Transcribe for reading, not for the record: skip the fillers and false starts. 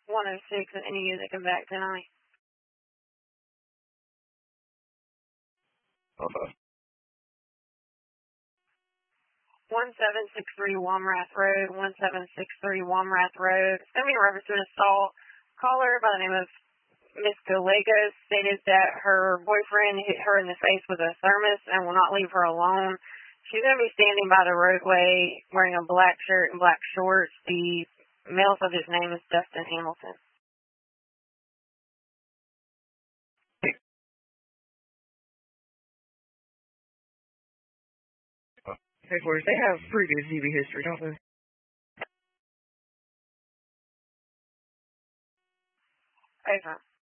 106 and any music and back tonight. Okay. 1763 Wamrath Road, 1763 Wamrath Road. It's going to be in reference to an assault. Caller by the name of Miss Gallegos stated that her boyfriend hit her in the face with a thermos and will not leave her alone. She's going to be standing by the roadway wearing a black shirt and black shorts. The male subject's name is Dustin Hamilton. Headquarters, they have previous DV history, don't they? Over.